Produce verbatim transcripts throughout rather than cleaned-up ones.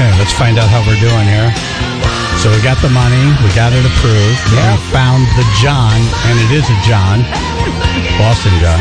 Okay, let's find out how we're doing here. So we got the money, we got it approved. Yeah. We found the John, and it is a John, Boston John.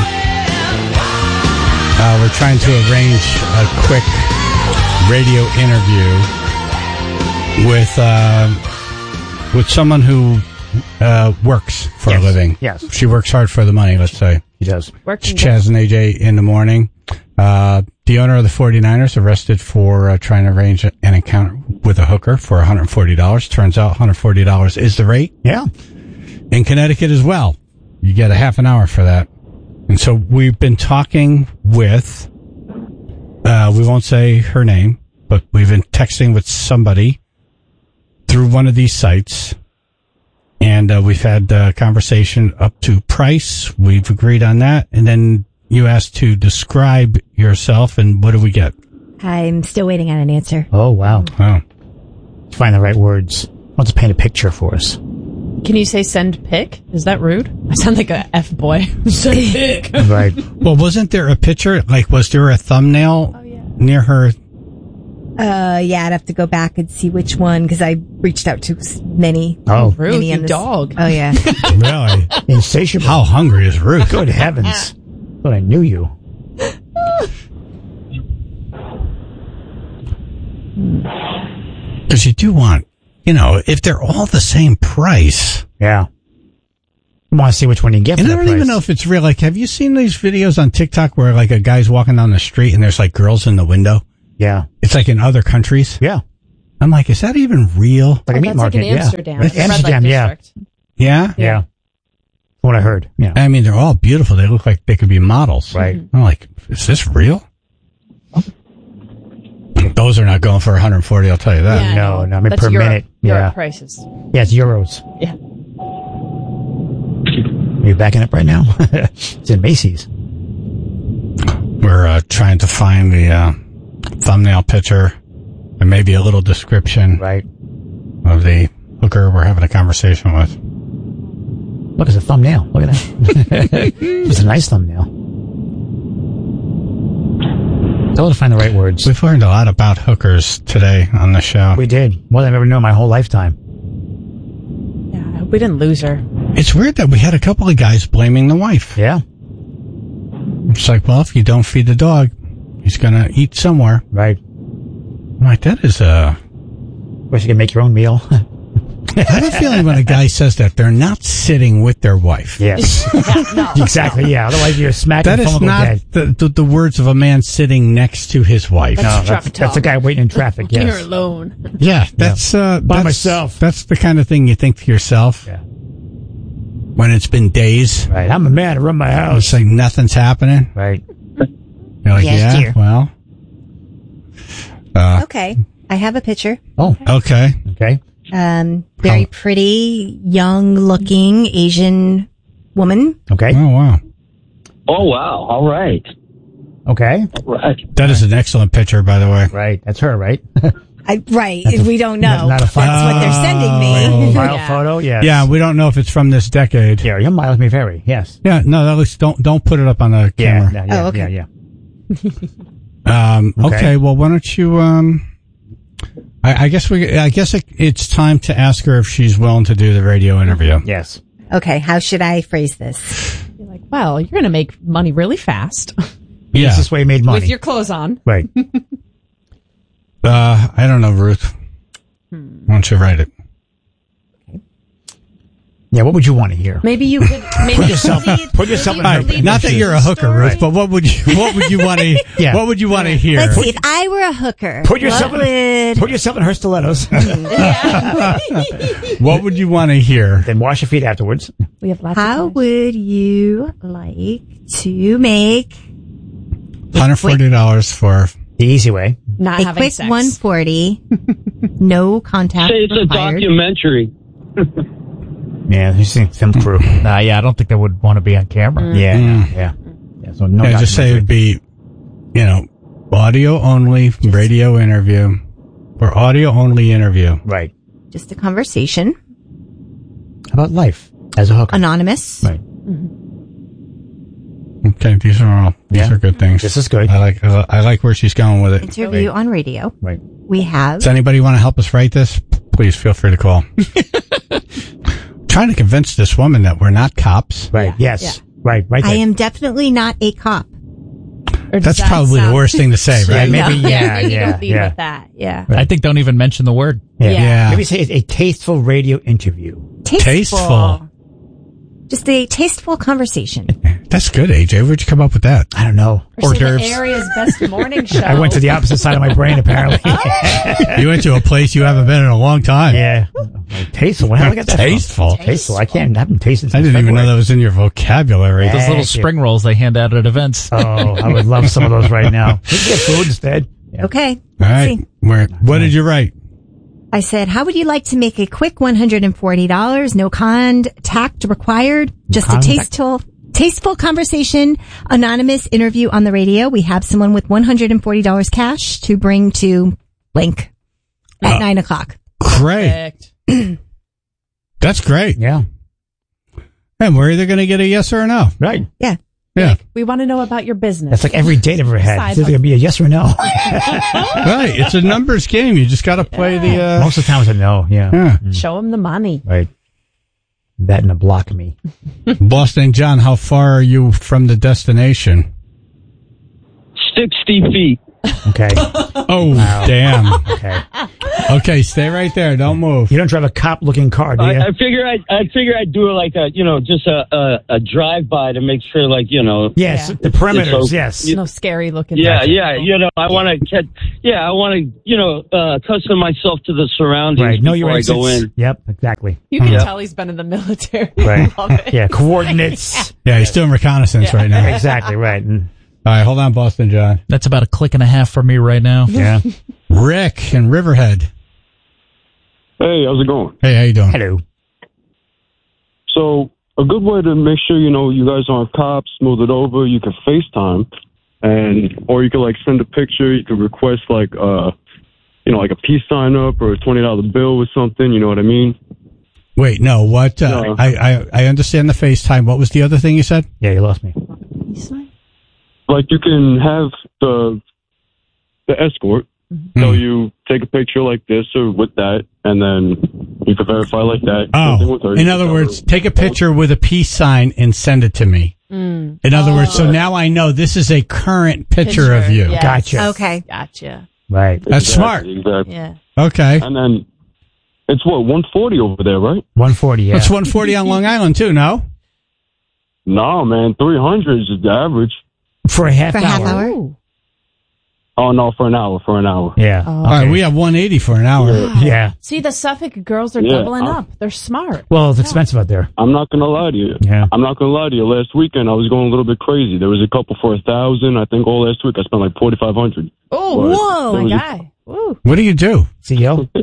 Uh, we're trying to arrange a quick radio interview with uh, with someone who uh, works for yes. a living. Yes, she works hard for the money. Let's say she does. Working Chaz and A J in the morning. Uh, the owner of the forty-niners arrested for uh, trying to arrange an encounter with a hooker for one hundred forty dollars. Turns out one hundred forty dollars is the rate. Yeah. In Connecticut as well. You get a half an hour for that. And so we've been talking with, uh, we won't say her name, but we've been texting with somebody through one of these sites. And uh, we've had a conversation up to price. We've agreed on that. And then you asked to describe yourself, and what do we get? I'm still waiting on an answer. Oh, wow. Oh. Find the right words. Wants to paint a picture for us. Can you say send pic? Is that rude? I sound like a F boy. Send pic. Right. Well, wasn't there a picture? Like, was there a thumbnail oh, yeah. near her? Uh, yeah, I'd have to go back and see which one, because I reached out to s- many. Oh, Ruth, many you on this- dog. Oh, yeah. Really? Insatiable. How hungry is Ruth? Good heavens. But I knew you. Because you do want, you know, if they're all the same price. Yeah. You want to see which one you get for And I that don't price. even know if it's real. Like, have you seen these videos on TikTok where, like, a guy's walking down the street and there's, like, girls in the window? Yeah. It's like in other countries. Yeah. I'm like, is that even real? Like oh, a meat that's market. like in Amsterdam. Yeah. It's the red light Amsterdam, yeah. district. Yeah? Yeah. That's what I heard. Yeah. I mean, they're all beautiful. They look like they could be models. Right. I'm like, is this real? Those are not going for one hundred forty, I'll tell you that. Yeah, No, no, I mean, That's per Europe, minute. Europe Yeah. prices. Yeah, it's euros. Yeah. Are you backing up right now? It's in Macy's. We're uh, trying to find the uh, thumbnail picture and maybe a little description Right. of the hooker we're having a conversation with. Look, it's a thumbnail. Look at that. It's a nice thumbnail. Tell her to find the right words. We've learned a lot about hookers today on the show. We did. More than I've ever known my whole lifetime. Yeah, I hope we didn't lose her. It's weird that we had a couple of guys blaming the wife. Yeah. It's like, well, if you don't feed the dog, he's going to eat somewhere. Right. I'm like, that is a... Wish you could make your own meal. I have a feeling when a guy says that, they're not sitting with their wife. Yes. Yeah, no. Exactly, yeah. Otherwise you're smacking That the is phone not dead. the, the, the words of a man sitting next to his wife. No, That's that's, truck that's a talk. guy waiting in traffic, You're yes. alone. Yeah, that's... Uh, By that's, myself. That's the kind of thing you think to yourself Yeah. when it's been days. Right. I'm a man. I run my house. It's like nothing's happening. Right. You're like, Yes, yeah, dear. well... Uh, Okay. I have a picture. Oh, okay. okay. Um, very How- pretty, young-looking Asian woman. Okay. Oh, wow. Oh, wow. All right. Okay. All right. That is an excellent picture, by the way. Right. That's her, right? I, right. That's a- we don't know. not a That's file. what they're sending me. File Yeah. photo, yes. Yeah, we don't know if it's from this decade. Yeah, your miles may vary, yes. Yeah, no, at least don't don't put it up on the Yeah, camera. yeah, yeah, Oh, okay. yeah, yeah. Um, okay. Okay. well, why don't you? Um, I, I guess we. I guess it, it's time to ask her if she's willing to do the radio interview. Yes. Okay, how should I phrase this? You're like, well, you're going to make money really fast Yeah. Easiest way you made money. with your clothes on. Right. Uh, I don't know, Ruth. Why don't you write it? Yeah, what would you want to hear? Maybe you could. Maybe Put yourself, put yourself in All her right, not that you're a hooker, Ruth, but what would you? What would you want to? Yeah. What would you want to hear? Let's see, if I were a hooker, Put yourself what in, would... put yourself in her stilettos. What would you want to hear? Then wash your feet afterwards. We have lots How of would you like to make one hundred forty dollars for. The easy way. not a having quick sex. one forty, no contact Say it's a required? documentary. Yeah, you see film crew. Nah, yeah, I don't think they would want to be on camera. Yeah, Mm. yeah. Yeah, so no Yeah, just say it would be, you know, audio only radio interview or audio only interview. Right. Just a conversation, How about life as a hooker? anonymous. Right. Okay, these are all these Yeah. are good things. This is good. I like uh, I like where she's going with it. Interview on radio Right. we have. Does anybody want to help us write this? Please feel free to call. Trying to convince this woman that we're not cops. Right. Yes. Yeah. Right. Right. I there. am definitely not a cop. Or does That's that probably the sound- worst thing to say, right? Yeah, maybe, No. yeah, maybe yeah, don't lead yeah. with that. Yeah. I think don't even mention the word. Yeah. Yeah. Maybe say it's a tasteful radio interview. Tasteful. Tasteful. Just a tasteful conversation. That's good, A J. Where'd you come up with that? I don't know. Or Hors say the d'oeuvres. area's best morning show. I went to the opposite side of my brain, apparently. You went to a place you haven't been in a long time. Yeah. Like, tasteful. Where the hell I got that from? Tasteful. Tasteful. I can't. I haven't tasted since I didn't even know that February. was in your vocabulary. Yeah. Those little Thank you. spring rolls they hand out at events. Oh, I would love some of those right now. We can get food instead. Yeah. Okay. All let's right. see. Where, what did you write? I said, how would you like to make a quick one hundred forty dollars, no contact required, just contact. a tasteful, tasteful conversation, anonymous interview on the radio. We have someone with one hundred forty dollars cash to bring to Link at Uh, nine o'clock. Great. Perfect. That's great. Yeah. And we're either going to get a yes or a no. Right. Yeah. Yeah. We want to know about your business. That's like every date I've ever had. Side It's either going to be a yes or a no. Right. It's a numbers game. You just got to play the, uh, Most of the time it's a no. Yeah. yeah. Show them the money. Right. That and a block me. Boston John, how far are you from the destination? sixty feet. Okay. Oh, damn. Okay. Okay, stay right there. Don't move. You don't drive a cop-looking car, do you? I, I figure I I figure I'd do it like a you know just a a, a drive by to make sure like you know yes. Yeah. The perimeters. It's- yes. No scary looking. yeah yeah you know I want to get yeah I want to you know uh, accustom myself to the surroundings Right. Know before your I exits. go in. Yep. Exactly. You can Yeah. tell he's been in the military. Right. Love it. Yeah. Coordinates. Yeah, he's doing reconnaissance right now. Exactly. Right. And, All right, hold on, Boston John. That's about a click and a half for me right now. yeah. Rick in Riverhead. Hey, how's it going? Hey, how you doing? Hello. So, a good way to make sure you know you guys aren't cops, smooth it over, you can FaceTime, and or you can like send a picture. You can request like uh, you know, like a peace sign up or a twenty dollar bill or something. You know what I mean? Wait, no, what? Uh, No. I, I I understand the FaceTime. What was the other thing you said? Yeah, you lost me. Like you can have the the escort tell you take a picture like this or with that, and then you can verify like that. Same thing Oh, with her. in You other can words, tell her- take a picture with a peace sign and send it to me. In other words, so now I know this is a current picture, of you. Yes. Gotcha. Okay. Gotcha. Right. That's smart. Exactly, Exactly. Yeah. Okay. And then it's what one forty over there, right? one forty, yeah. That's one forty on Long Island too, no? No, man, three hundred is the average. For a half For a hour. half hour? Ooh. Oh no, for an hour, for an hour. Yeah. Oh. All right, we have one eighty for an hour. Yeah. See, the Suffolk girls are Yeah, doubling I'm- up. They're smart. Well, it's expensive out there. I'm not gonna lie to you. Yeah. I'm not gonna lie to you. Last weekend I was going a little bit crazy. There was a couple for a thousand. I think all last week I spent like forty five hundred. Oh, What? whoa, There my was a- guy. Woo. What do you do? C E O?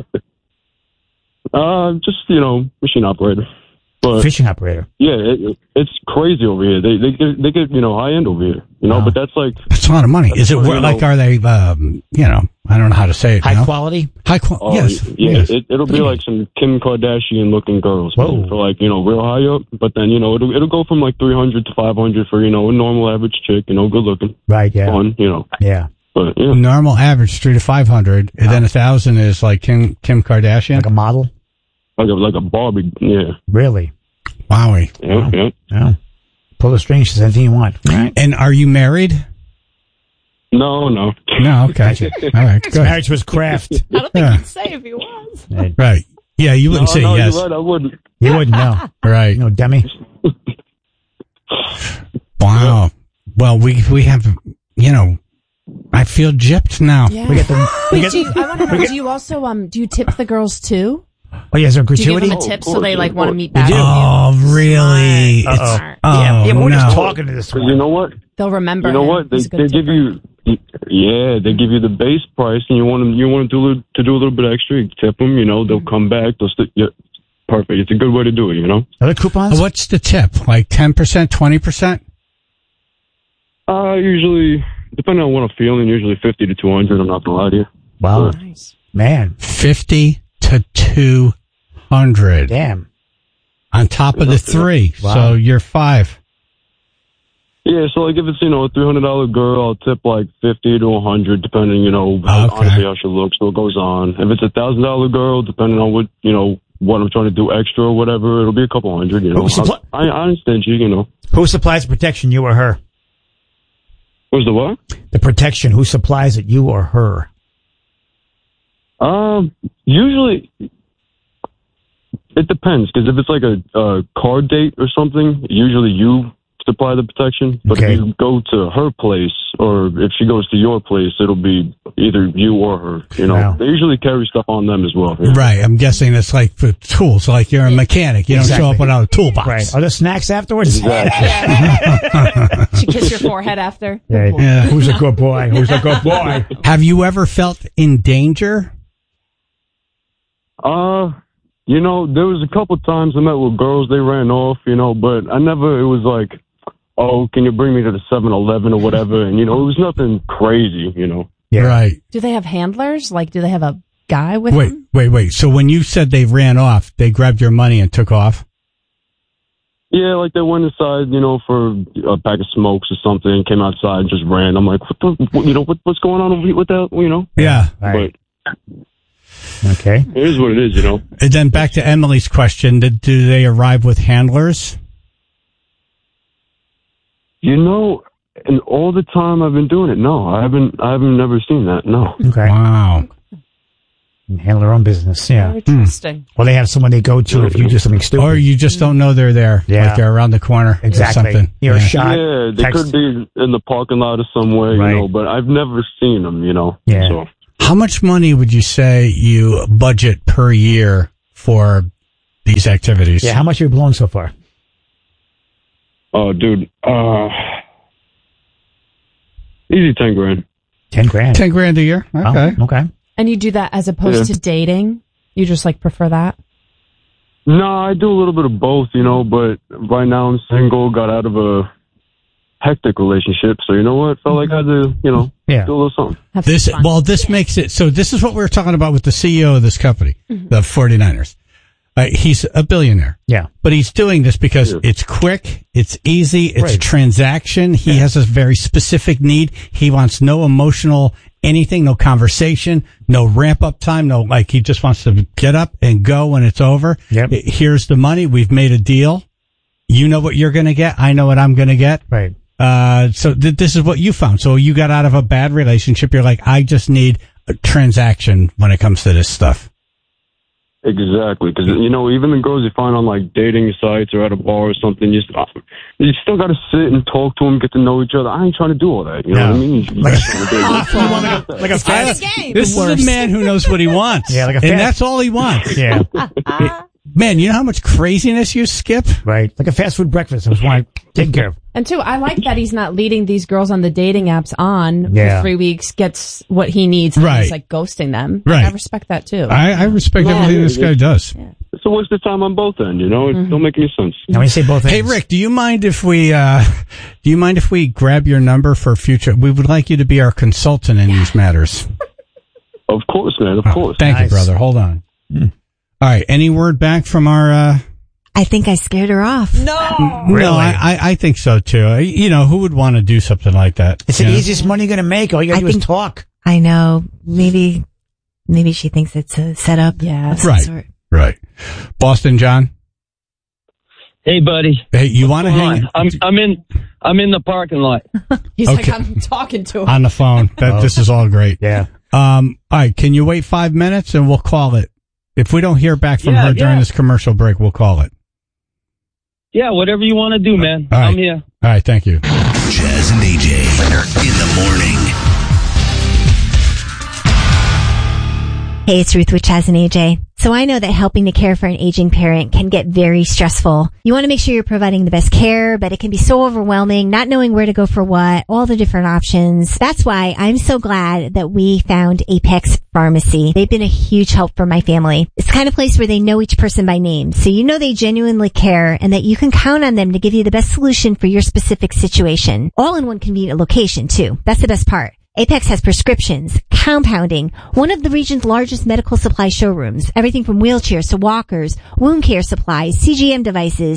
Uh, just you know, machine operator. But Fishing operator. yeah, it, it's crazy over here. They they get they get you know high end over here. You know, Wow. but that's like That's a lot of money. Is it You wor- know- like, are they, um, you know, I don't know how to say it. High now. quality? High quality. oh Yes. yeah, yes. it, it'll be like some Kim Kardashian looking girls. man, Whoa. For like you know real high up. But then you know it'll it'll go from like three hundred to five hundred for you know a normal average chick. You know, good looking, Right, yeah. fun. You know, Yeah. but yeah. Normal average three to five hundred, and then a thousand is like Kim Kim Kardashian. Like a model? Like a like a Barbie, yeah, Really? Wowie. yeah, yeah. Yeah. Pull the strings, she says anything you want. Right. And are you married? No, no. No. Okay. All right. Good. Marriage was craft. I don't think Yeah. he'd say if he was. Right. Right. Yeah, you wouldn't no, say no, yes. You're right. I wouldn't. You wouldn't know. Right. You know, Demi? Wow. Well, we we have, you know, I feel gypped now. Yeah. We get the. We Wait, get, do you, I want to know, do you also, um, do you tip the girls too? oh, yeah, is there a Do you give gratuity? them a Oh, tip of so they course, like of want to course. meet back do? with you? Oh, really? Smart. It's- Smart. oh, yeah, yeah, but we're no. just talking to this Because one. you know what? They'll remember You know him. what? They He's a they good give tipper. you, yeah, they give you the base price, and you want them, you want them to, li- to do a little bit extra. You tip them, you know, they'll come back. They'll st- yeah, perfect. It's a good way to do it, you know. Are there coupons? What's the tip? Like ten percent, twenty percent? Uh, usually, depending on what I'm feeling, usually fifty to two hundred. I'm not gonna lie to you. Wow. Nice. Man. fifty to two hundred. Damn. On top of the three. Wow. So you're five. Yeah, so like if it's, you know, a three hundred dollars girl, I'll tip like fifty to a hundred, depending, you know, how, Okay. honestly how she looks, so it goes on. If it's a one thousand dollars girl, depending on what, you know, what I'm trying to do extra or whatever, it'll be a couple hundred, you know. Who's suppl- I, I understand you, you know. Who supplies protection, you or her? What's the what? The protection, who supplies it, you or her? Um, usually, it depends, because if it's like a, a car date or something, usually you supply the protection. But Okay. if you go to her place, or if she goes to your place, it'll be either you or her, you know. Wow. They usually carry stuff on them as well. Yeah. Right. I'm guessing it's like for tools, like you're a mechanic. You don't Exactly. show up without a toolbox. Right. Are there snacks afterwards? She kiss your forehead after. Right. Yeah. Who's a good boy? Who's a good boy? Have you ever felt in danger? Uh, you know, there was a couple times I met with girls, they ran off, you know, but I never, it was like, oh, can you bring me to the seven eleven or whatever? And, you know, it was nothing crazy, you know. Yeah. Right. Do they have handlers? Like, do they have a guy with Wait, them? wait, wait. So when you said they ran off, they grabbed your money and took off? Yeah, like they went inside, you know, for a pack of smokes or something, came outside and just ran. I'm like, what the, what, you know, what, what's going on over here with that, you know? Yeah. Right. But Okay. it is what it is, you know. And then back to Emily's question, did, do they arrive with handlers? You know, and all the time I've been doing it, no, I haven't, I haven't never seen that, no. Okay. Wow. And handle their own business, yeah. Interesting. Or they have someone they go to if you do something stupid. Or you just don't know they're there. Yeah. Like they're around the corner Exactly. or something. You're a Yeah. shot. Yeah, they text. could be in the parking lot or somewhere, Right. you know, but I've never seen them, you know. Yeah. So. How much money would you say you budget per year for these activities? Yeah, how much have you blown so far? Oh, dude, uh, easy ten grand. Ten grand. Ten grand a year? Okay. Oh, okay. And you do that as opposed Yeah. to dating? You just like prefer that? No, I do a little bit of both, you know, but right now I'm single, got out of a hectic relationship, so you know what? Felt like I had to, you know, Yeah. do a little something. Have This, some fun. well, this makes it, so this is what we were talking about with the C E O of this company, the forty-niners. Uh, he's a billionaire, Yeah. but he's doing this because Yeah. it's quick, it's easy, it's Right. transaction. He has a very specific need. He wants no emotional anything, no conversation, no ramp up time, no, like he just wants to get up and go when it's over. Yep. I- Here's the money. We've made a deal. You know what you're going to get. I know what I'm going to get. Right. Uh, so th- this is what you found. So you got out of a bad relationship. You're like, I just need a transaction when it comes to this stuff. Exactly, because, you know, even the girls you find on, like, dating sites or at a bar or something, you, st- you still got to sit and talk to them, get to know each other. I ain't trying to do all that, you know No. what I mean? You Like- just trying to do like a, like a fast. This is a man who knows what he wants. Yeah, like a and fast- that's all he wants. Yeah. Man, you know how much craziness you skip? Right. Like a fast food breakfast. I was wanting to take care of. And two, I like that he's not leading these girls on the dating apps on Yeah. for three weeks, gets what he needs, and Right. he's like ghosting them. Right. I respect that too. I, I respect No, everything yeah, this guy it- does. It's a waste of time on both ends, you know? It don't make any sense. Now, when you say both Hey, ends. Rick, do you mind if we, uh, do you mind if we grab your number for future? We would like you to be our consultant in these matters. Of course, man, of Oh, course. thank Nice. you, brother. Hold on. All right. Any word back from our, uh, I think I scared her off. no! Really? No, I, I, I think so too. I- You know, who would want to do something like that? It's you the know? easiest money you're going to make. All you got to I do is think- talk. I know. Maybe, maybe she thinks it's a setup. Yeah. of some Right. sort. Right. Boston John. Hey, buddy. Hey, you want to hang I'm I'm in I'm in the parking lot. He's Okay. like, I'm talking to him. on the phone? That this is all great. Yeah. Um. All right. Can you wait five minutes and we'll call it? If we don't hear back from Yeah, her during yeah. this commercial break, we'll call it. Yeah, whatever you want to do, man. All right. I'm here. All right. Thank you. Chaz and A J in the morning. Hey, it's Ruth with Chaz and A J. So I know that helping to care for an aging parent can get very stressful. You want to make sure you're providing the best care, but it can be so overwhelming, not knowing where to go for what, all the different options. That's why I'm so glad that we found Apex Pharmacy. They've been a huge help for my family. It's the kind of place where they know each person by name, so you know they genuinely care and that you can count on them to give you the best solution for your specific situation. All in one convenient location, too. That's the best part. Apex has prescriptions, compounding, one of the region's largest medical supply showrooms, everything from wheelchairs to walkers, wound care supplies, C G M devices,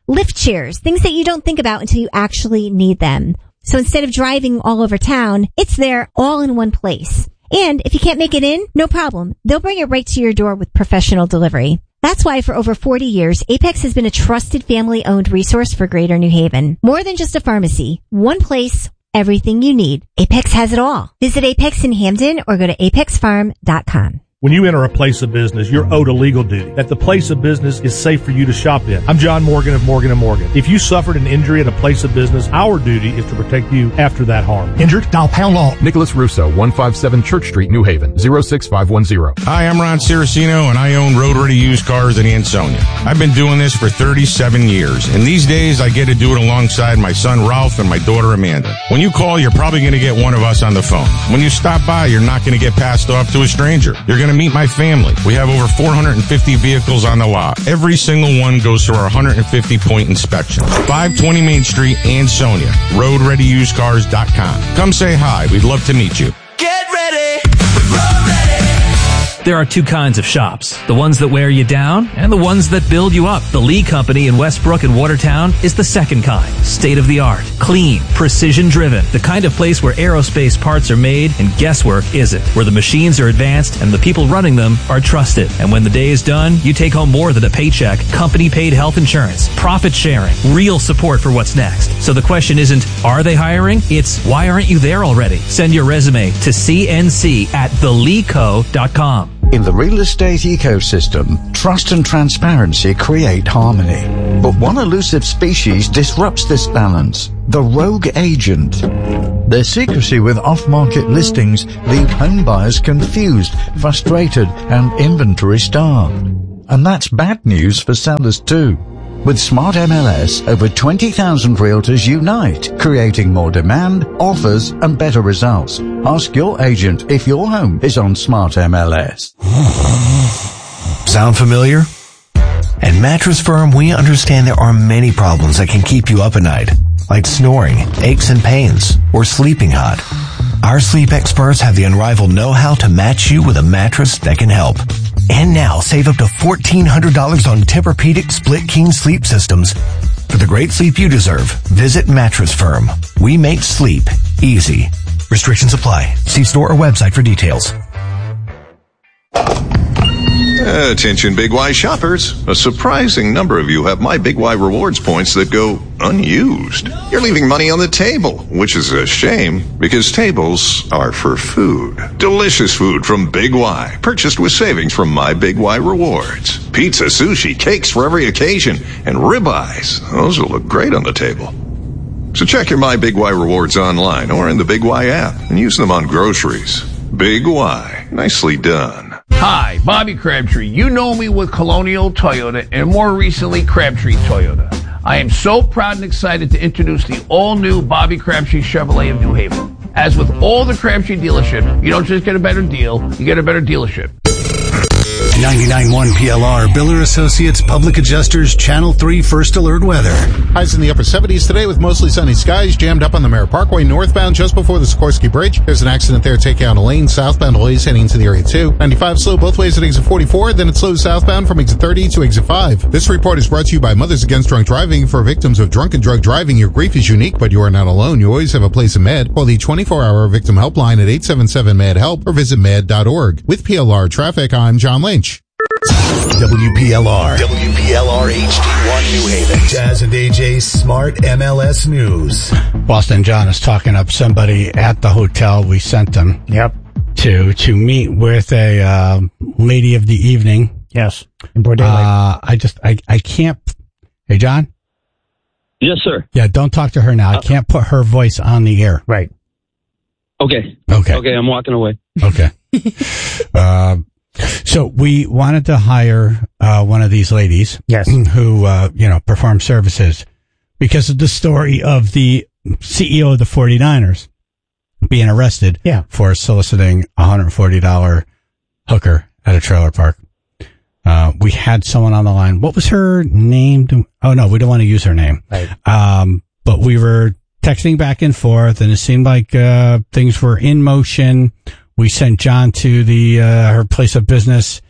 lift chairs, things that you don't think about until you actually need them. So instead of driving all over town, it's there all in one place. And if you can't make it in, no problem. They'll bring it right to your door with professional delivery. That's why for over forty years, Apex has been a trusted family-owned resource for Greater New Haven. More than just a pharmacy. One place, everything you need. Apex has it all. Visit Apex in Hamden or go to apex farm dot com. When you enter a place of business, you're owed a legal duty, that the place of business is safe for you to shop in. I'm John Morgan of Morgan and Morgan. If you suffered an injury at a place of business, our duty is to protect you after that harm. Injured? Dial pound law. Nicholas Russo, one fifty-seven Church Street, New Haven, zero six five one zero. Hi, I'm Ron Ciricino, and I own Road Ready Used Cars in Ansonia. I've been doing this for thirty-seven years, and these days I get to do it alongside my son Ralph and my daughter Amanda. When you call, you're probably going to get one of us on the phone. When you stop by, you're not going to get passed off to a stranger. You're going to meet my family. We have over four hundred fifty vehicles on the lot. Every single one goes through our one hundred fifty point inspection. five twenty Main Street, Ansonia. road ready used cars dot com. Come say hi. We'd love to meet you. Get ready. Road ready. There are two kinds of shops, the ones that wear you down and the ones that build you up. The Lee Company in Westbrook and Watertown is the second kind. State-of-the-art, clean, precision-driven, the kind of place where aerospace parts are made and guesswork isn't, where the machines are advanced and the people running them are trusted. And when the day is done, you take home more than a paycheck, company-paid health insurance, profit sharing, real support for what's next. So the question isn't, are they hiring? It's, why aren't you there already? Send your resume to C N C at the lee co dot com. In the real estate ecosystem, trust and transparency create harmony. But one elusive species disrupts this balance: the rogue agent. Their secrecy with off-market listings leave home buyers confused, frustrated, and inventory starved. And that's bad news for sellers too. With Smart M L S, over twenty thousand realtors unite, creating more demand, offers, and better results. Ask your agent if your home is on Smart M L S. Sound familiar? At Mattress Firm, we understand there are many problems that can keep you up at night, like snoring, aches and pains, or sleeping hot. Our sleep experts have the unrivaled know-how to match you with a mattress that can help. And now, save up to fourteen hundred dollars on Tempur-Pedic Split King sleep systems. For the great sleep you deserve, visit Mattress Firm. We make sleep easy. Restrictions apply. See store or website for details. Attention Big Y shoppers. A surprising number of you have My Big Y rewards points that go unused. You're leaving money on the table, which is a shame because tables are for food. Delicious food from Big Y, purchased with savings from My Big Y rewards. Pizza, sushi, cakes for every occasion, and ribeyes. Those will look great on the table. So check your My Big Y rewards online or in the Big Y app and use them on groceries. Big Y. Nicely done. Hi, Bobby Crabtree. You know me with Colonial Toyota and more recently Crabtree Toyota. I am so proud and excited to introduce the all-new Bobby Crabtree Chevrolet of New Haven. As with all the Crabtree dealership, you don't just get a better deal, you get a better dealership. ninety-nine point one P L R, Biller Associates Public Adjusters, Channel three First Alert Weather. Highs in the upper seventies today with mostly sunny skies, jammed up on the Merritt Parkway northbound just before the Sikorsky Bridge. There's an accident there taking out a lane. Southbound delays heading into the area too. ninety-five slow both ways at exit forty-four, then it slows southbound from exit thirty to exit five. This report is brought to you by Mothers Against Drunk Driving. For victims of drunk and drug driving, your grief is unique, but you are not alone. You always have a place in Med. Call the twenty-four hour victim helpline at eight seven seven med help or visit med dot org. With P L R Traffic, I'm John Lynch. W P L R. W P L R H D one New Haven. Jazz and A J's Smart M L S News. Boston John is talking up somebody at the hotel we sent them. Yep. To, to meet with a, uh, lady of the evening. Yes. In Bordello. Uh, I just, I, I can't. Hey, John? Yes, sir. Yeah, don't talk to her now. Uh, I can't put her voice on the air. Right. Okay. Okay. Okay, I'm walking away. Okay. uh, So we wanted to hire uh one of these ladies, yes, who uh you know perform services because of the story of the C E O of the forty-niners being arrested yeah. for soliciting a one hundred forty dollars hooker at a trailer park. Uh we had someone on the line. What was her name? Oh no, we don't want to use her name. Right. Um but we were texting back and forth and it seemed like uh things were in motion. We sent John to the uh, her place of business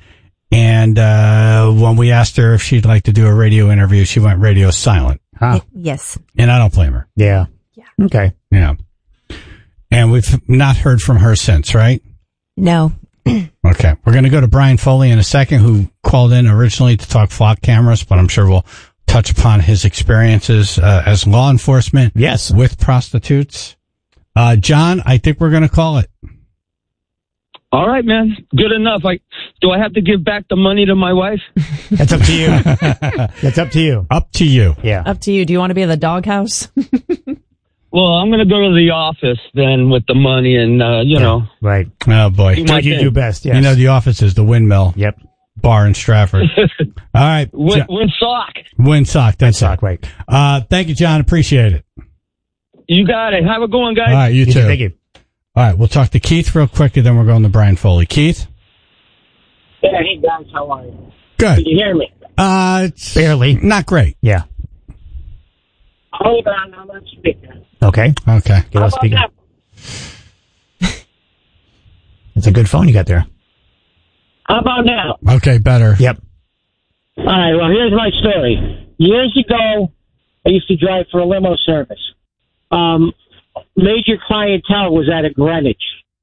And uh, when we asked her if she'd like to do a radio interview, she went radio silent. Huh. Yes. And I don't blame her. Yeah. Yeah. Okay. Yeah. And we've not heard from her since, right? No. Okay. We're going to go to Brian Foley in a second, who called in originally to talk flock cameras, but I'm sure we'll touch upon his experiences uh, as law enforcement. Yes. With prostitutes. Uh, John, I think we're going to call it. All right, man. Good enough. I, do I have to give back the money to my wife? That's up to you. That's up to you. Up to you. Yeah. Up to you. Do you want to be in the doghouse? Well, I'm going to go to the office then with the money and, uh, you Yeah. know. Right. Oh, boy. Do my What you thing. do best, yes. You know, the office is the Windmill. Yep. Bar in Stratford. All right. Win, Jo- win sock. Windsock. That's Sock, it. right. Uh, thank you, John. Appreciate it. You got it. Have a good one, guys. All right. You, You too. too, thank you. All right. We'll talk to Keith real quick, and then we're going to Brian Foley. Keith? Yeah, hey guys, how are you? Good. Can you hear me? Uh, it's Barely. not great. Yeah. Hold on, I'm on speaker. Okay. Okay. Get How off about speaker. now? It's a good phone you got there. How about now? Okay. Better. Yep. All right, well, here's my story. Years ago, I used to drive for a limo service. Um, major clientele was at a Greenwich.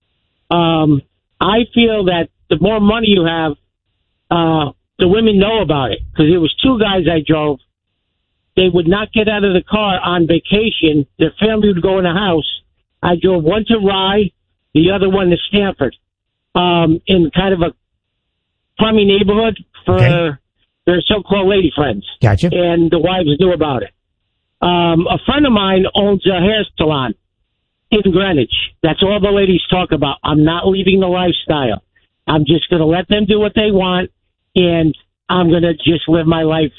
Um, I feel that the more money you have, uh, the women know about it. Because it was two guys I drove. They would not get out of the car on vacation. Their family would go in the house. I drove one to Rye, the other one to Stanford, um, in kind of a crummy neighborhood for Okay. their so-called lady friends. Gotcha. And the wives knew about it. Um, a friend of mine owns a hair salon in Greenwich. That's all the ladies talk about. I'm not leaving the lifestyle. I'm just going to let them do what they want, and I'm going to just live my life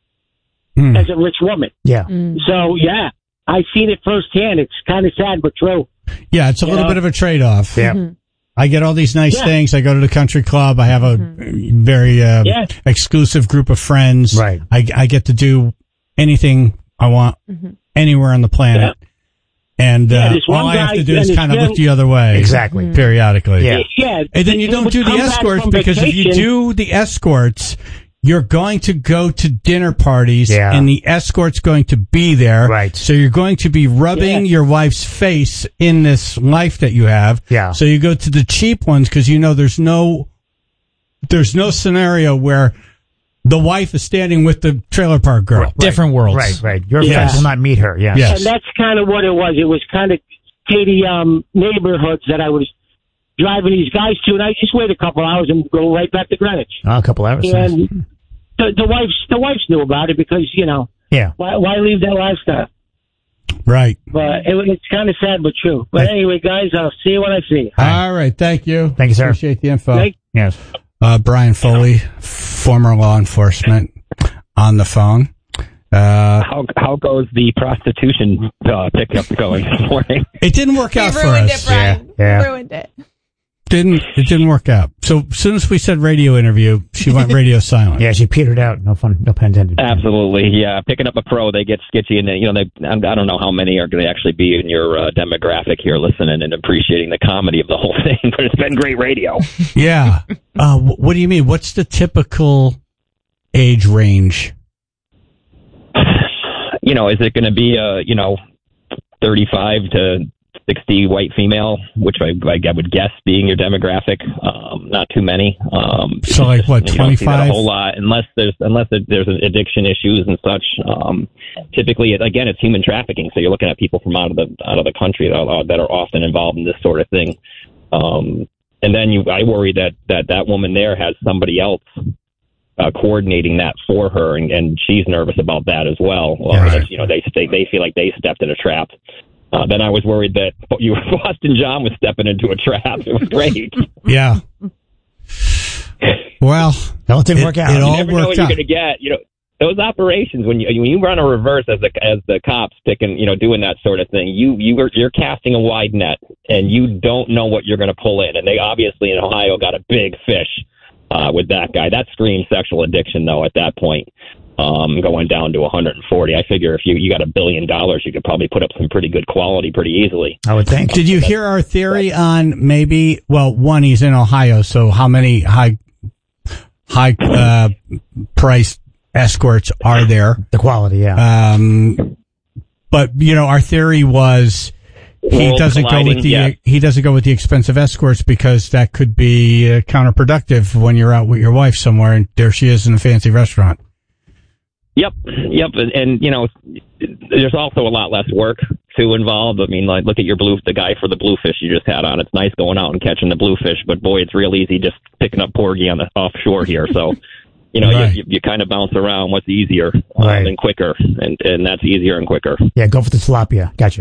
Hmm. as a rich woman. Yeah. So, yeah, I've seen it firsthand. It's kind of sad, but true. Yeah. It's a You little know? bit of a trade-off. Yeah. Mm-hmm. I get all these nice Yeah. things. I go to the country club. I have a very uh, Yeah. exclusive group of friends. Right. I, I get to do anything I want anywhere on the planet. And Yeah, uh, this one all I have guy to do and is his kind of fam- look the other way. Exactly. Periodically. Yeah. Yeah. And then they- you they don't would do the come back escorts from because if you vacation. do the escorts, you're going to go to dinner parties Yeah. and the escort's going to be there. Right. So you're going to be rubbing Yeah. your wife's face in this life that you have. Yeah. So you go to the cheap ones because you know there's no, there's no scenario where the wife is standing with the trailer park girl. Right. Different worlds. Right, right. Your Yes. friends will not meet her. Yes. Yes. And that's kind of what it was. It was kind of shady um, neighborhoods that I was driving these guys to, and I just wait a couple hours and go right back to Greenwich. Oh, a couple hours. nice. And the, the wives, the wives knew about it because you know Yeah. why, why leave that lifestyle? Right. But it, it's kind of sad, but true. But anyway, guys, I'll see you when I see you. All right. Thank you. Thank you, sir. Appreciate the info. Thank- Yes. Uh, Brian Foley, former law enforcement, on the phone. Uh, How how goes the prostitution uh, pickup going this morning? it didn't work out You for ruined us. it, Brian. Yeah. You ruined it. Didn't it didn't work out. So as soon as we said radio interview, she went radio silent. Yeah, she petered out. No fun. No pun intended. Absolutely, yeah. Picking up a pro, they get sketchy, and they, you know, they. I don't know how many are going to actually be in your uh, demographic here, listening and appreciating the comedy of the whole thing. But it's been great radio. Yeah. Uh, wh- what do you mean? What's the typical age range? You know, is it going to be a you know, thirty-five to sixty white female, which I, I would guess being your demographic? Um, not too many. Um, So like what, you don't see that twenty-five? a whole lot, unless there's unless there's addiction issues and such. Um, typically, it, again, it's human trafficking. So you're looking at people from out of the out of the country that are, that are often involved in this sort of thing. Um, and then you, I worry that that that woman there has somebody else uh, coordinating that for her, and, and she's nervous about that as well. Well, Right. You know, they they they feel like they stepped in a trap. Uh, then I was worried that you, Boston John was stepping into a trap. It was great. Yeah. Well, no, it didn't it, work out. It You all never know worked what you're out. going to get. You know, those operations when you when you run a reverse as the as the cops picking, you know, doing that sort of thing, you you are you're casting a wide net, and you don't know what you're going to pull in. And they obviously in Ohio got a big fish uh, with that guy. That screams sexual addiction, though. At that point, um, going down to one hundred forty, I figure if you you got a billion dollars, you could probably put up some pretty good quality pretty easily. I would think. Did you hear our theory on maybe, well, one, he's in Ohio, so how many high high uh, priced escorts are there. The quality, yeah. Um, but you know, our theory was he World doesn't go with the colliding, yeah. he doesn't go with the expensive escorts because that could be uh, counterproductive when you're out with your wife somewhere and there she is in a fancy restaurant. Yep, yep, and, and you know, there's also a lot less work too involved. I mean, like look at your blue, the guy for the bluefish you just had on. It's nice going out and catching the bluefish, but boy, it's real easy just picking up porgy on the offshore here. So, you know, Right. you, you, you kind of bounce around. What's easier uh, Right. and quicker, and and that's easier and quicker. Yeah, go for the tilapia. Gotcha.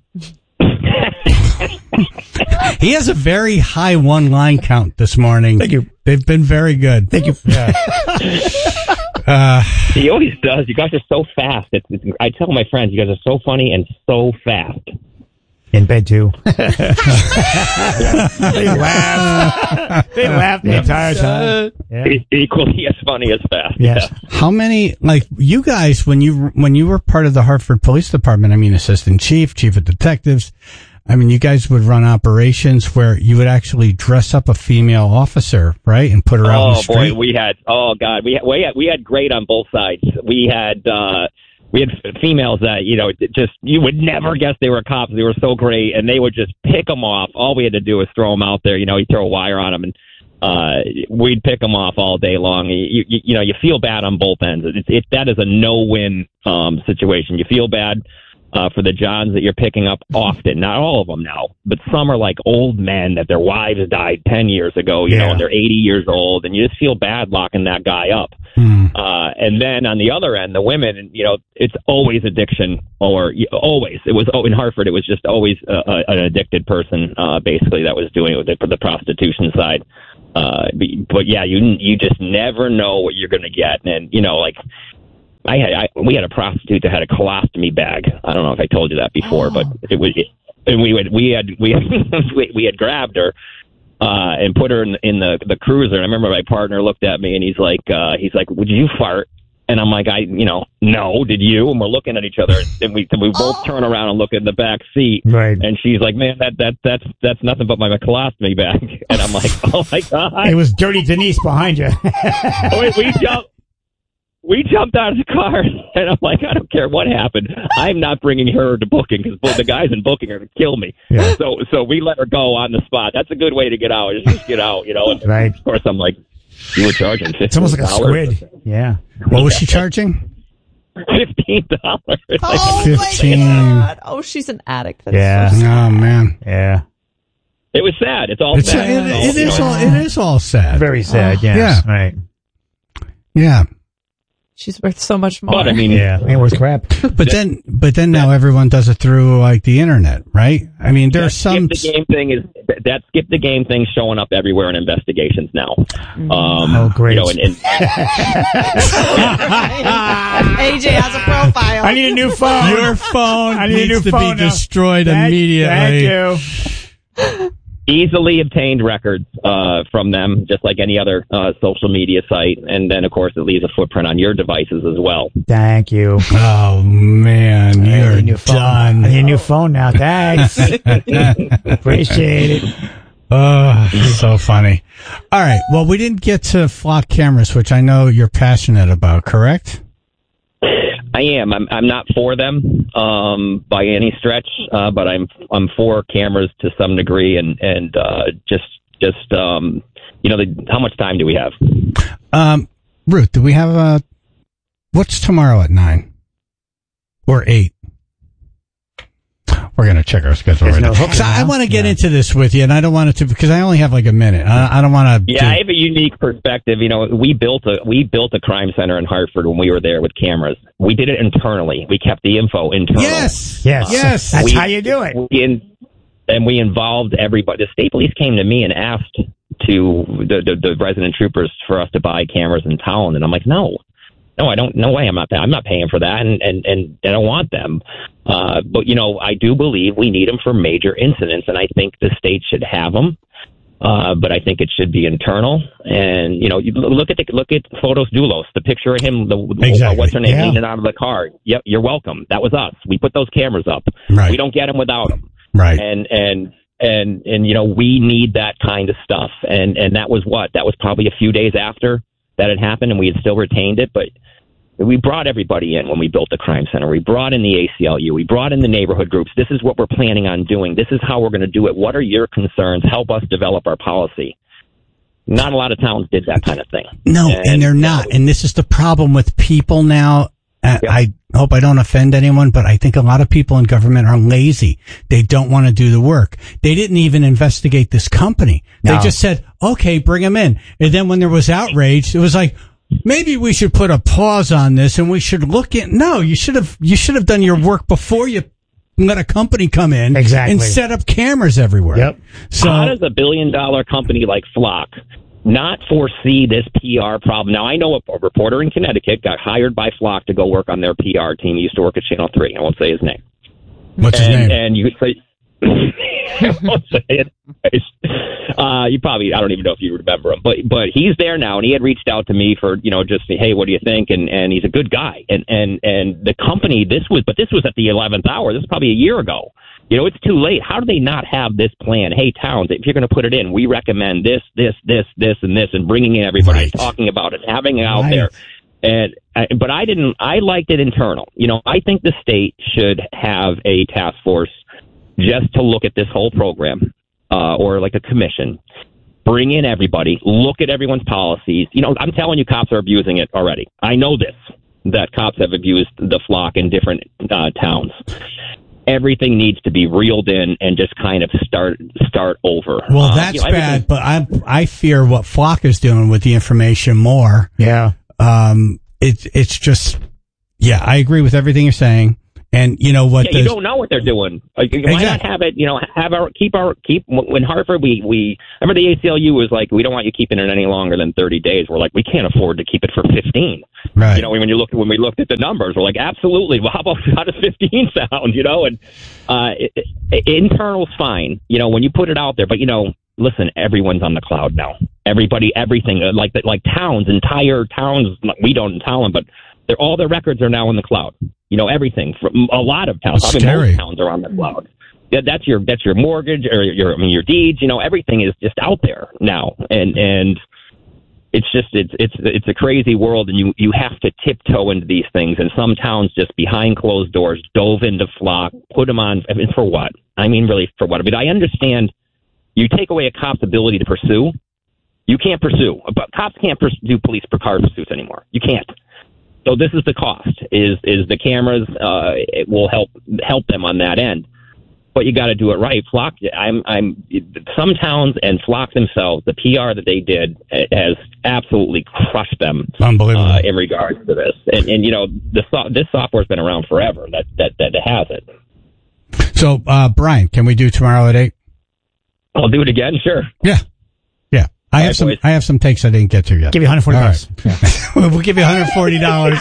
He has a very high one line count this morning. Thank you. They've been very good. Thank you. Yeah. uh, He always does. You guys are so fast. It's, it's, I tell my friends, you guys are so funny and so fast. In bed too. They laugh. They laugh the entire time. Yeah. E- Equally as funny as fast. Yes. How many, like, you guys, when you, when you were part of the Hartford Police Department, I mean, assistant chief, chief of detectives, I mean, you guys would run operations where you would actually dress up a female officer, right? And put her out on the Oh street. boy, we had oh god, we had, we had we had great on both sides. We had uh we had f- females that you know just you would never guess they were cops. They were so great, and they would just pick them off. All we had to do was throw them out there. You know, you throw a wire on them, and uh we'd pick them off all day long. You you, you know, you feel bad on both ends. It, it that is a no-win um situation. You feel bad. Uh, for the Johns that you're picking up often, not all of them now, but some are like old men that their wives died ten years ago, you Yeah. know, and they're eighty years old, and you just feel bad locking that guy up. Uh, and then on the other end, the women, you know, it's always addiction, or you- always. It was oh, in Hartford, it was just always uh, uh, an addicted person, uh, basically that was doing it with it for the prostitution side. Uh, but, but yeah, you you just never know what you're going to get, and you know, like. I had I, we had a prostitute that had a colostomy bag. I don't know if I told you that before, but it was, and we would we had we had we, we had grabbed her uh, and put her in, in the the cruiser. And I remember my partner looked at me and he's like uh, he's like, "Would you fart?" And I'm like, I you know, no, did you? And we're looking at each other, and we we both turn around and look in the back seat. Right. And she's like, "Man, that that that's that's nothing but my colostomy bag." And I'm like, "Oh my god!" It was Dirty Denise behind you. we, we jumped. We jumped out of the car, and I'm like, I don't care what happened. I'm not bringing her to booking because the guys in booking are going to kill me. Yeah. So, so we let her go on the spot. That's a good way to get out. Is just get out, you know. And Right. Of course, I'm like, you were charging fifteen dollars. It's almost like a squid. Yeah. What was she charging? Fifteen dollars. Oh Fifteen. my god! Oh, she's an addict. That's Yeah. so sad. Oh man. Yeah. It was sad. It's all It's, sad. it, It's all, it you is know, all, it is all sad. Very sad, Oh. yes. Yeah. Right. Yeah. She's worth so much more. But I mean, Yeah. Ain't worth crap. But then, but then now everyone does it through like the internet, right? I mean, that there's some. skip the game thing is that skip the game thing showing up everywhere in investigations now. Um, Oh, great. You know, and, and A J has a profile. I need a new phone. Your phone I need a needs new to phone be now. destroyed Thank- immediately. Thank you. easily obtained records uh, from them, just like any other uh, social media site. And then, of course, it leaves a footprint on your devices as well. Thank you. Oh man, I need a you're new phone. done. I need a new phone now. Thanks. Appreciate it. Oh, so funny. All right. Well, we didn't get to flock cameras, which I know you're passionate about, correct? I am. I'm. I'm not for them um, by any stretch, uh, but I'm. I'm for cameras to some degree, and and uh, just just um, you know, the, how much time do we have? Um, Ruth, do we have a? What's tomorrow at nine or eight? We're gonna check our schedule There's right no now. hook 'Cause I, I now. want to get Yeah. into this with you, and I don't want it to because I only have like a minute. I, I don't want to. Yeah, I have a unique perspective. You know, we built a we built a crime center in Hartford when we were there with cameras. We did it internally. We kept the info internal. Yes. Yes. Yes. That's We- how you do it. We in, and we involved everybody. The state police came to me and asked to the, the the resident troopers for us to buy cameras in town, and I'm like, no. No, I don't. No way. I'm not. I'm not paying for that, and and and I don't want them. Uh, but you know, I do believe we need them for major incidents, and I think the state should have them. Uh, but I think it should be internal. And you know, you look at the look at Photos Doulos, the picture of him, the Exactly. what's her name, Yeah. leaning out of the car. Yep, you're welcome. That was us. We put those cameras up. Right. We don't get them without them. Right. And and and and you know, we need that kind of stuff. And and that was what that was probably a few days after that had happened and we had still retained it, but we brought everybody in when we built the crime center. We brought in the A C L U. We brought in the neighborhood groups. This is what we're planning on doing. This is how we're going to do it. What are your concerns? Help us develop our policy. Not a lot of towns did that kind of thing. No, and, and they're not. And this is the problem with people now. Uh, yeah. I hope I don't offend anyone, but I think a lot of people in government are lazy. They don't want to do the work. They didn't even investigate this company. No. They just said, okay, bring them in. And then when there was outrage, it was like, maybe we should put a pause on this and we should look at, no, you should have, you should have done your work before you let a company come in exactly. and set up cameras everywhere. Yep. So how does a billion dollar company like Flock not foresee this P R problem? Now, I know a, a reporter in Connecticut got hired by Flock to go work on their P R team. He used to work at Channel three. I won't say his name. What's and, his name? And you could say, I won't say it. Uh, you probably, I don't even know if you remember him, but, but he's there now, and he had reached out to me for, you know, just, hey, what do you think? And, and he's a good guy. And, and, and the company, this was, but this was at the eleventh hour. This was probably a year ago. You know, it's too late. How do they not have this plan? Hey, towns, if you're going to put it in, we recommend this, this, this, this, and this, and bringing in everybody, right. talking about it, having it out right. there. And, I, but I didn't, I liked it internal. You know, I think the state should have a task force just to look at this whole program, uh, or like a commission, bring in everybody, look at everyone's policies. You know, I'm telling you, cops are abusing it already. I know this, that cops have abused the Flock in different uh, towns. Everything needs to be reeled in and just kind of start start over. Well, uh, that's you know, bad, but I I fear what Flock is doing with the information more. Yeah. Um, it's it's just, yeah, I agree with everything you're saying. And you know what? Yeah, you don't know what they're doing. Like, why exactly. not have it? You know, have our keep our keep. When Hartford, we we remember the A C L U was like, we don't want you keeping it any longer than thirty days. We're like, we can't afford to keep it for fifteen. Right. You know, when you look when we looked at the numbers, we're like, absolutely. Well, how about how does fifteen sound? You know, and uh, it, it, internal's fine. You know, when you put it out there, but you know, listen, everyone's on the cloud now. Everybody, everything, like like towns, entire towns. We don't in Talon, but they're, all their records are now in the cloud. You know, everything from a lot of towns. That's Probably scary. most towns are on the cloud. Yeah, that's your that's your mortgage or your I mean your deeds. You know, everything is just out there now, and and it's just it's it's it's a crazy world, and you you have to tiptoe into these things. And some towns just behind closed doors dove into Flock, put them on. I mean, for what? I mean, really for what? I mean, I understand. You take away a cop's ability to pursue. You can't pursue. But cops can't pursue police per car pursuits anymore. You can't. So this is the cost. Is is the cameras? Uh, it will help help them on that end, but you got to do it right. Flock. I'm. I'm. Some towns and Flock themselves, the P R that they did has absolutely crushed them. Unbelievable uh, in regards to this. And, and you know, the this software's been around forever. That that that has it. So, uh, Brian, can we do tomorrow at eight? I'll do it again. Sure. Yeah. Yeah. I have right, some. boys. I have some takes I didn't get to yet. Give you one hundred forty dollars. Right. Yeah. We'll give you one hundred forty dollars.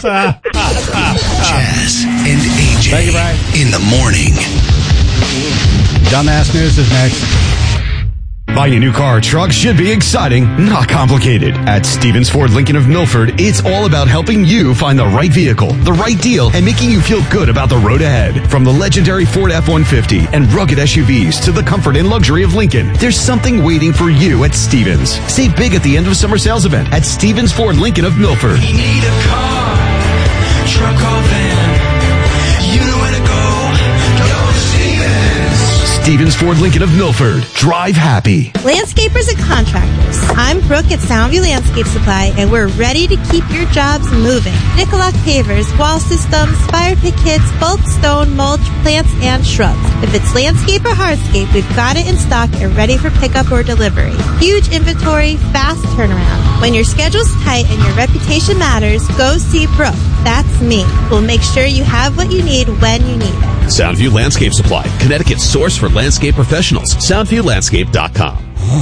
Jazz and A J. Thank you, Brian. In the morning. Dumbass News is next. Buying a new car or truck should be exciting, not complicated. At Stevens Ford Lincoln of Milford, it's all about helping you find the right vehicle, the right deal, and making you feel good about the road ahead. From the legendary Ford F one fifty and rugged S U Vs to the comfort and luxury of Lincoln, there's something waiting for you at Stevens. Save big at the end of summer sales event at Stevens Ford Lincoln of Milford. You need a car, truck or van. You know where to go. Go to Stevens. Stevens Ford Lincoln of Milford. Drive happy. Landscapers and contractors. I'm Brooke at Soundview Landscape Supply, and we're ready to keep your jobs moving. Nicoloc pavers, wall systems, fire pit kits, bulk stone, mulch, plants, and shrubs. If it's landscape or hardscape, we've got it in stock and ready for pickup or delivery. Huge inventory, fast turnaround. When your schedule's tight and your reputation matters, go see Brooke. That's me. We'll make sure you have what you need when you need it. Soundview Landscape Supply, Connecticut's source for landscape professionals. soundview landscape dot com.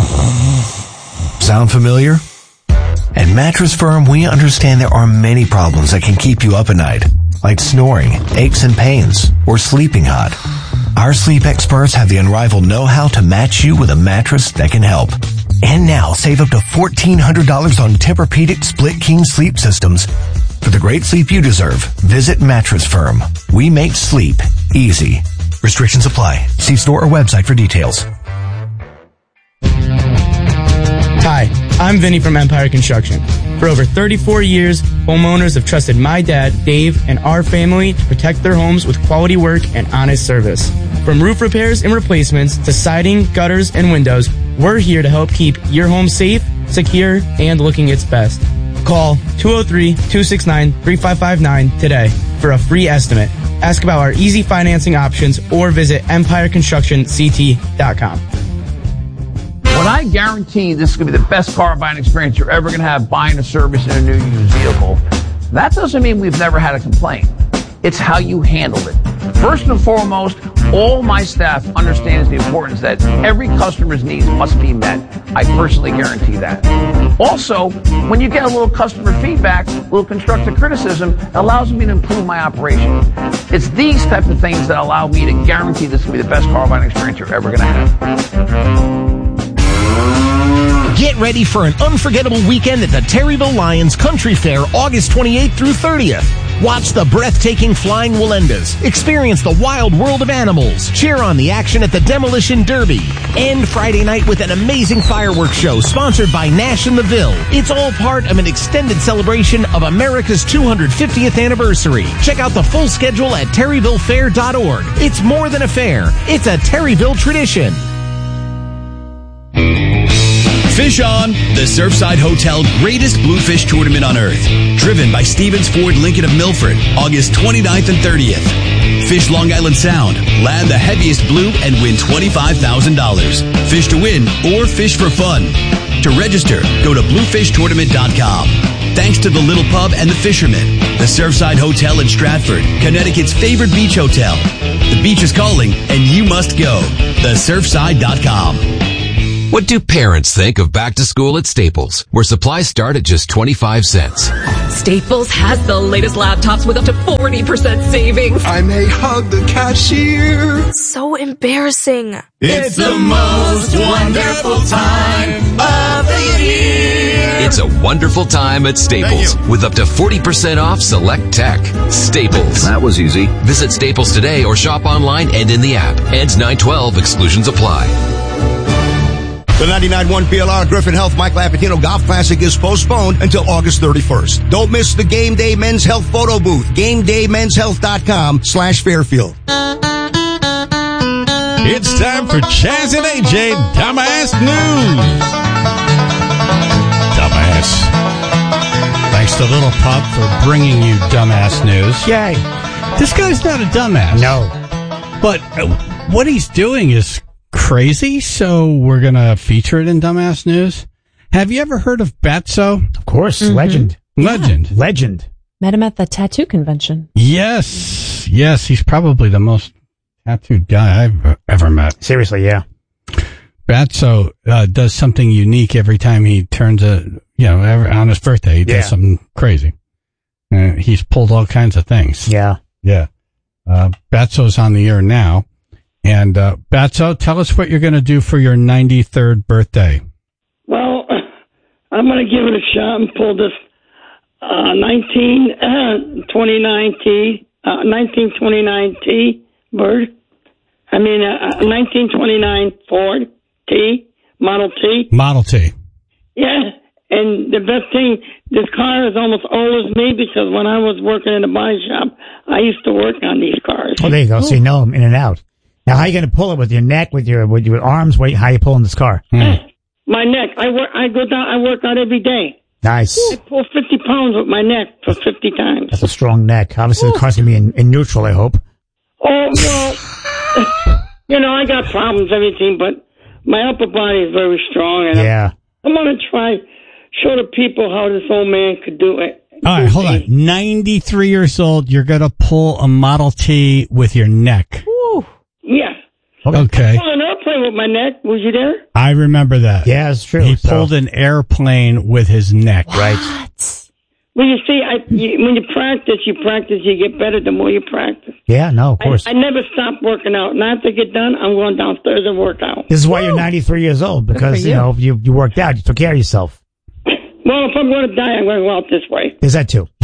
Sound familiar? At Mattress Firm, we understand there are many problems that can keep you up at night, like snoring, aches and pains, or sleeping hot. Our sleep experts have the unrivaled know-how to match you with a mattress that can help. And now, save up to fourteen hundred dollars on Tempur-Pedic Split King sleep systems. For the great sleep you deserve, visit Mattress Firm. We make sleep easy. Restrictions apply. See store or website for details. Hi, I'm Vinny from Empire Construction. For over thirty-four years, homeowners have trusted my dad, Dave, and our family to protect their homes with quality work and honest service. From roof repairs and replacements to siding, gutters, and windows, we're here to help keep your home safe, secure, and looking its best. Call two oh three, two six nine, three five five nine today for a free estimate. Ask about our easy financing options or visit empire construction c t dot com. When I guarantee this is going to be the best car buying experience you're ever going to have buying a service in a new used vehicle, that doesn't mean we've never had a complaint. It's how you handle it. First and foremost, all my staff understands the importance that every customer's needs must be met. I personally guarantee that. Also, when you get a little customer feedback, a little constructive criticism, it allows me to improve my operation. It's these type of things that allow me to guarantee this will be the best car buying experience you're ever going to have. Get ready for an unforgettable weekend at the Terryville Lions Country Fair, August twenty-eighth through thirtieth. Watch the breathtaking Flying Wallendas, experience the wild world of animals, cheer on the action at the Demolition Derby, end Friday night with an amazing fireworks show sponsored by Nash and the Ville. It's all part of an extended celebration of America's two hundred fiftieth anniversary. Check out the full schedule at terryville fair dot org. It's more than a fair, it's a Terryville tradition. Fish On, the Surfside Hotel greatest bluefish tournament on earth. Driven by Stevens Ford Lincoln of Milford, August twenty-ninth and thirtieth. Fish Long Island Sound, land the heaviest blue and win twenty-five thousand dollars. Fish to win or fish for fun. To register, go to bluefish tournament dot com. Thanks to the Little Pub and the Fisherman, the Surfside Hotel in Stratford, Connecticut's favorite beach hotel. The beach is calling and you must go. the surfside dot com. What do parents think of back to school at Staples, where supplies start at just twenty-five cents? Staples has the latest laptops with up to forty percent savings. I may hug the cashier. So embarrassing. It's the most wonderful time of the year. It's a wonderful time at Staples with up to forty percent off select tech. Staples. That was easy. Visit Staples today or shop online and in the app. Ends nine twelve. Exclusions apply. The ninety-nine point one P L R Griffin Health Mike Lapatino Golf Classic is postponed until August thirty-first. Don't miss the Game Day Men's Health photo booth. game day men's health dot com slash Fairfield. It's time for Chaz and A J Dumbass News. Dumbass. Thanks to Little Pub for bringing you dumbass news. Yay. This guy's not a dumbass. No. But uh, what he's doing is crazy, so we're going to feature it in Dumbass News. Have you ever heard of Batso? Of course. Mm-hmm. Legend. Legend. Yeah. Legend. Met him at the tattoo convention. Yes. Yes, he's probably the most tattooed guy I've ever met. Seriously, yeah. Batso uh, does something unique every time he turns a, you know, every, on his birthday, he does Yeah. something crazy. Uh, he's pulled all kinds of things. Yeah. Yeah. Uh, Batso's on the air now. And, uh, Batso, tell us what you're going to do for your ninety-third birthday. Well, I'm going to give it a shot and pull this uh, nineteen twenty-nine T, uh, nineteen twenty-nine T bird. I mean, uh, nineteen twenty-nine Ford T, Model T. Model T. Yeah, and the best thing, this car is almost old as me because when I was working in a body shop, I used to work on these cars. Oh, there you go. So you know them in and out. Now, how are you going to pull it with your neck, with your with your arms? Wait, how are you pulling this car? Hmm. My neck. I work. I go down. I work out every day. Nice. I pull fifty pounds with my neck for fifty times. That's a strong neck. Obviously, the car's going to be in, in neutral, I hope. Oh well, you know I got problems, everything, but my upper body is very strong, and Yeah. I'm, I'm going to try show the people how this old man could do it. All right, hold on. ninety-three years old, you're going to pull a Model T with your neck. Yeah. Okay. I pulled an airplane with my neck. Was you there? I remember that. Yeah, it's true. He So- pulled an airplane with his neck. Right. Well, you see, I, you, when you practice, you practice, you get better the more you practice. Yeah, no, of course. I, I never stop working out. And after I get done, I'm going downstairs and work out. This is why you're ninety-three years old, because, for you you. know, you, you worked out. You took care of yourself. Well, if I'm going to die, I'm going to go out this way. There's that, too.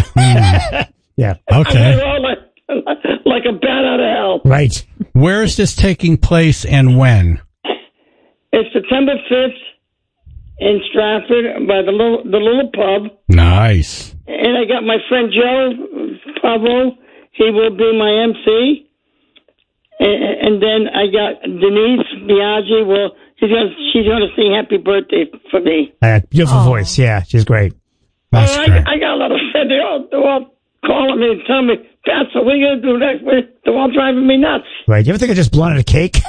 Yeah. I'm going to go like, like a bat out of hell. Right. Where is this taking place and when? It's September fifth in Stratford by the little, the little pub. Nice. And I got my friend Joe Pablo. He will be my M C. And, and then I got Denise Biaggi. Well, she's gonna, she's going to sing Happy Birthday for me. Uh, beautiful voice. Yeah, she's great. That's oh, great. I, I got a lot of friends. They're all, they're all calling me and telling me, Pastor, what are you going to do next? They're all driving me nuts. Right. You ever think I just blunted a cake?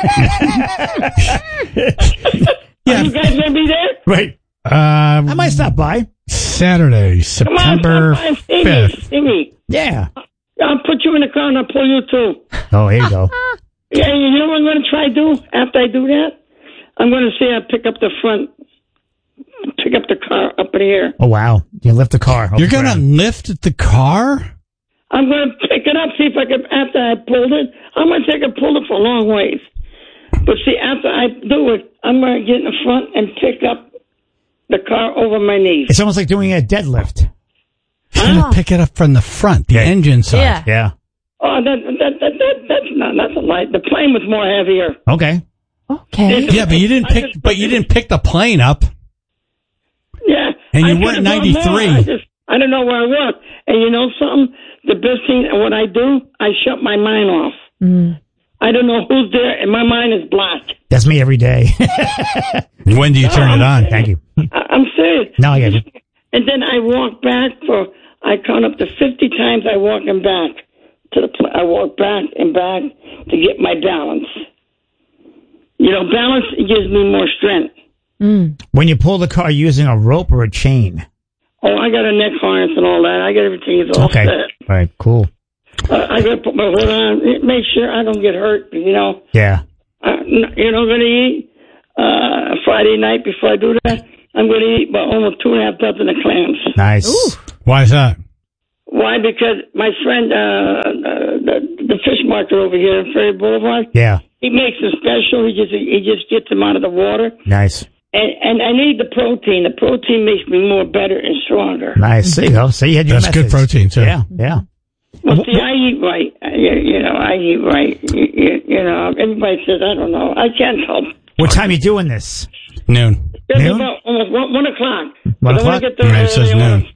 Yeah. Are you guys going to be there? Right. Um, I might stop by. Saturday, September Come on, stop by and see me. fifth. See me. Yeah. I'll put you in the car and I'll pull you too. Oh, here you go. Yeah, you know what I'm going to try to do after I do that? I'm going to see I pick up the front, pick up the car up in the air. Oh, wow. You lift the car. You're going to lift the car? I'm going to pick it up, see if I can, after I pulled it, I'm going to take a pull it for a long ways. But see, after I do it, I'm going to get in the front and pick up the car over my knees. It's almost like doing a deadlift. You're going to pick it up from the front, the engine side. Yeah. Yeah. Oh, that, that, that, that, that's not, that's a lie. The plane was more heavier. Okay. Okay. Yeah, but you didn't pick, but you didn't pick the plane up. Yeah. And you I weren't could've gone more. ninety-three. I just, I don't know where I was. And you know something? The best thing, what I do, I shut my mind off. Mm. I don't know who's there, and my mind is black. That's me every day. When do you turn it on? Thank you. I, I'm serious. No, I get you. And then I walk back for, I count up to fifty times I walk and back to the, pl- I walk back and back to get my balance. You know, balance gives me more strength. Mm. When you pull the car using a rope or a chain? Oh, I got a neck harness and all that. I got everything is all Okay. set. All right, cool. Uh, I got to put my hood on, make sure I don't get hurt, you know. Yeah. Uh, you know, I'm going to eat uh, Friday night before I do that. I'm going to eat about almost two and a half dozen of clams. Nice. Why is that? Why? Because my friend, uh, uh, the, the fish market over here in Ferry Boulevard, Yeah. he makes them special. He just he just gets them out of the water. Nice. And, and I need the protein. The protein makes me more better and stronger. Nice. There you go. So you had your That's good message. protein, too. Yeah. Yeah. Well, see, I eat right. I, you know, I eat right. You, you, you know, everybody says, I don't know. I can't help. What time you doing this? Noon. It's Noon? about almost one, one o'clock. One But I wanna o'clock? get there Yeah, it says early. I wanna- noon.